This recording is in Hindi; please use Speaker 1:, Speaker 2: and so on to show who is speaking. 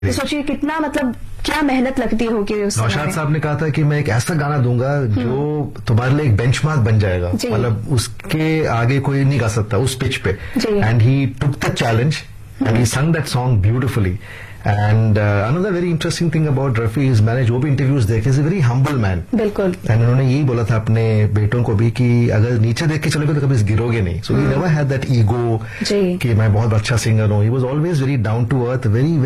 Speaker 1: तो सोचिए कितना मतलब क्या मेहनत लगती होगी उस
Speaker 2: नौशाद साहब ने कहा था कि मैं एक ऐसा गाना दूंगा जो तुम्हारे लिए एक बेंचमार्क बन जाएगा, मतलब उसके आगे कोई नहीं गा सकता उस पिच पे। And he took the challenge and he संग that song beautifully. And another very interesting thing about Rafi is, मैंने जो भी इंटरव्यूज देखे, is a very humble man.
Speaker 1: बिल्कुल।
Speaker 2: एंड उन्होंने यही बोला था अपने बेटों को भी कि अगर नीचे देख के चलोगे तो कभी गिरोगे नहीं। सो he never had that ego कि मैं बहुत अच्छा सिंगर हूँ। He was always very down to earth, very